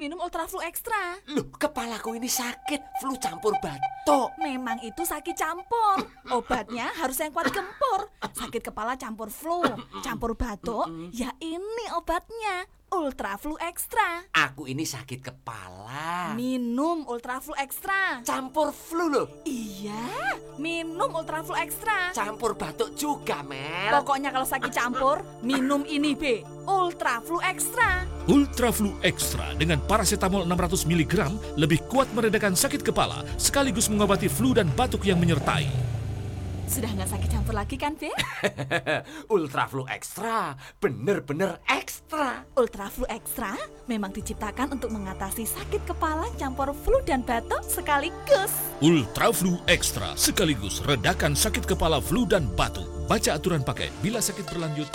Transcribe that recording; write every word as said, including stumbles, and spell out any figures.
minum Ultraflu Extra. Loh, kepalaku ini sakit, flu campur batuk. Memang itu sakit campur. Obatnya harus yang kuat gempur. Sakit kepala campur flu, campur batuk, ya ini obatnya. Ultraflu Extra. Aku ini sakit kepala. Minum Ultraflu Extra. Campur flu loh. Iya, minum Ultraflu Extra. Campur batuk juga, Mel. Pokoknya kalau sakit campur, minum ini, B. Ultraflu Extra. Ultraflu Extra dengan paracetamol enam ratus miligram lebih kuat meredakan sakit kepala sekaligus mengobati flu dan batuk yang menyertai. Sudah nggak sakit campur lagi kan, B? Ultraflu Extra, bener-bener ekstra. Ultraflu Extra memang diciptakan untuk mengatasi sakit kepala campur flu dan batuk sekaligus. Ultraflu Extra sekaligus redakan sakit kepala flu dan batuk. Baca aturan pakai. Bila sakit berlanjut,